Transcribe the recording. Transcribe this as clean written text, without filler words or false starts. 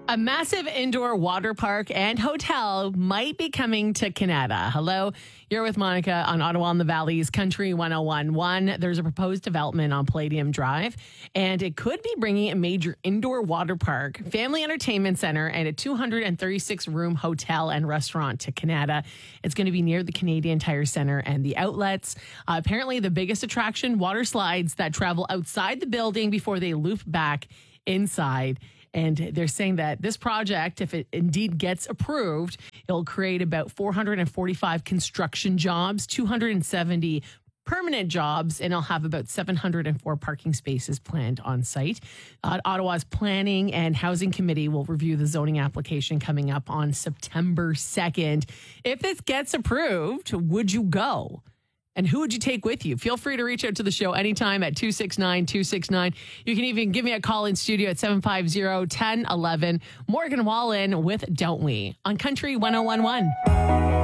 A massive indoor water park and hotel might be coming to Canada. Hello, you're with Monica on Ottawa and the Valley's Country 101.1. There's a proposed development on Palladium Drive, and it could be bringing a major indoor water park, family entertainment center, and a 236-room hotel and restaurant to Canada. It's going to be near the Canadian Tire Center and the outlets. Apparently, the biggest attraction, water slides that travel outside the building before they loop back inside. And they're saying that this project, if it indeed gets approved, it'll create about 445 construction jobs, 270 permanent jobs, and it'll have about 704 parking spaces planned on site. Ottawa's Planning and Housing Committee will review the zoning application coming up on September 2nd. If this gets approved, would you go? And who would you take with you? Feel free to reach out to the show anytime at 269-269. You can even give me a call in studio at 750-1011. Morgan Wallen with Don't We on Country 101.1.